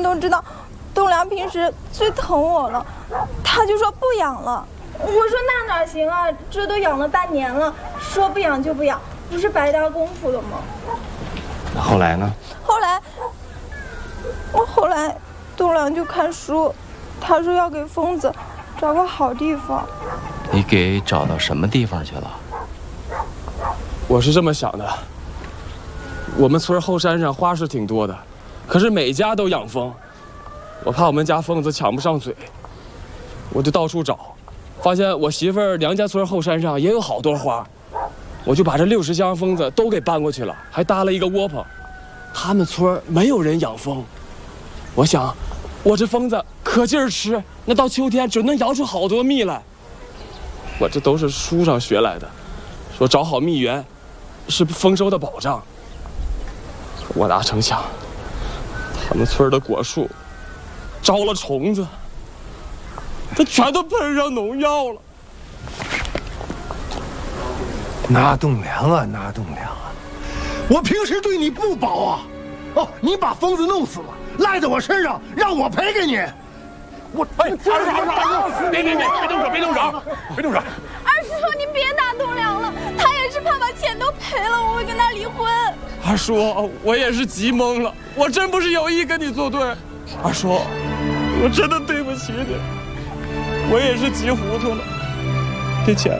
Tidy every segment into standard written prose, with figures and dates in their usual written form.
都知道，栋梁平时最疼我了，他就说不养了。我说那哪行啊，这都养了半年了，说不养就不养，不是白搭功夫了吗？ 那后来呢？ 后来，栋梁就看书，他说要给疯子找个好地方。 你给找到什么地方去了？ 我是这么想的，我们村后山上花是挺多的，可是每家都养蜂，我怕我们家疯子抢不上嘴，我就到处找，发现我媳妇儿娘家村后山上也有好多花，我就把这60箱蜂子都给搬过去了，还搭了一个窝棚。他们村没有人养蜂，我想，我这蜂子可劲儿吃，那到秋天准能摇出好多蜜来。我这都是书上学来的，说找好蜜源是丰收的保障。我哪成想，他们村的果树招了虫子，它全都喷上农药了。 拿栋梁啊，拿栋梁啊！我平时对你不薄啊！哦，你把疯子弄死了，赖在我身上，让我赔给你。我哎，别动手！ 二师叔，您别打栋梁了，他也是怕把钱都赔了，我会跟他离婚。 二叔，我也是急懵了，我真不是有意跟你作对。二叔，我真的对不起你，我也是急糊涂了。这钱，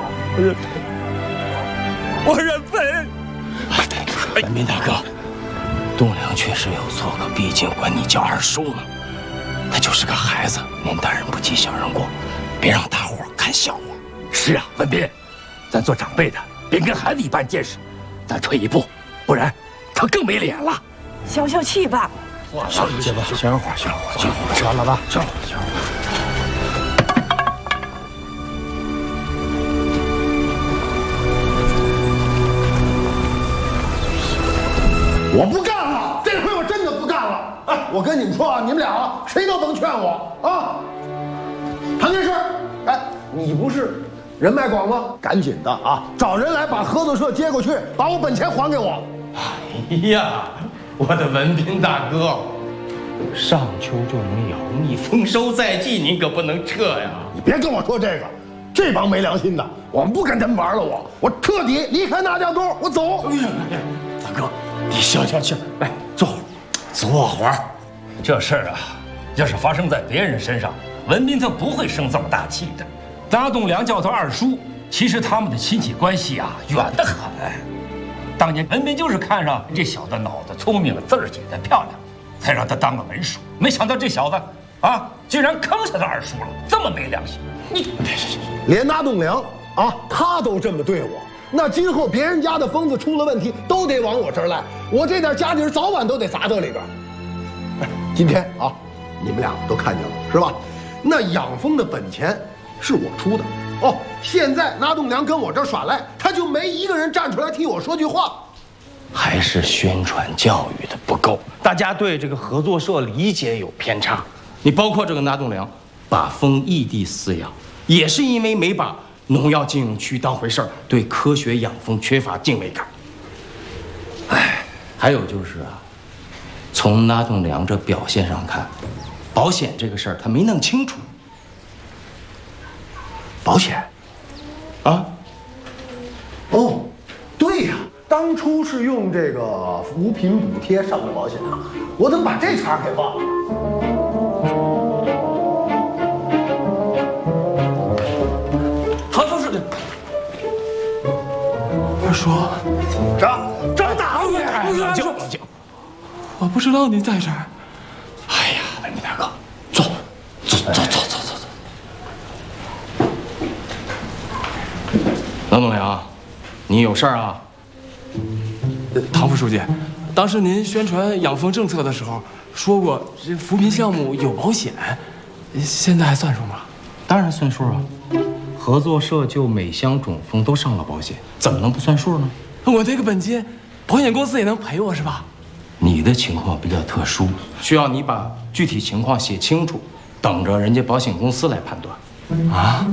我认赔。 文斌大哥，栋梁确实有错，可毕竟管你叫二叔呢。他就是个孩子，您大人不计小人过，别让大伙看笑话。 是啊，文斌，咱做长辈的别跟孩子一般见识，咱退一步，不然他更没脸了。 消消气吧。 消火， 吃完了吧？ 消火。 我不干了，这回我真的不干了。哎，我跟你们说啊，你们俩谁都甭劝我啊。谈件事，哎，你不是人脉广吗？赶紧的啊，找人来把合作社接过去，把我本钱还给我。 哎呀，我的文斌大哥，上秋就能摇蜜，丰收在即，您可不能撤呀！ 你别跟我说这个，这帮没良心的，我不跟他们玩了，我彻底离开那家沟，我走。 大哥，你消气，来坐会儿。 这事儿啊，要是发生在别人身上，文斌他不会生这么大气的。拿栋梁叫他二叔，其实他们的亲戚关系啊远得很。当年文斌就是看上这小子脑子聪明，字儿写得漂亮，才让他当了文书。没想到这小子啊，居然坑下他二叔了，这么没良心！你连拿栋梁啊，他都这么对我，那今后别人家的疯子出了问题，都得往我这儿赖，我这点家底儿早晚都得砸这里边。哎，今天啊，你们俩都看见了是吧？那养蜂的本钱是我出的哦，现在拿栋梁跟我这儿耍赖，他就没一个人站出来替我说句话。 还是宣传教育的不够，大家对这个合作社理解有偏差。你包括这个拿栋梁，把蜂异地饲养，也是因为没把农药禁用区当回事儿，对科学养蜂缺乏敬畏感。哎，还有就是啊，从拿栋梁这表现上看，保险这个事儿他没弄清楚。 保险？ 啊？ 哦，对呀，当初是用这个扶贫补贴上的保险啊，我怎么把这茬给忘了？ 好，就是的。 二叔， 张大老远， 冷静。 我不知道你在这儿。 哎呀，文斌大哥，坐。王栋梁，你有事儿啊？ 唐副书记，当时您宣传养蜂政策的时候说过，这扶贫项目有保险，现在还算数吗？ 当然算数啊！合作社就每箱种蜂都上了保险，怎么能不算数呢？ 我这个本金，保险公司也能赔我是吧？ 你的情况比较特殊，需要你把具体情况写清楚，等着人家保险公司来判断。 啊？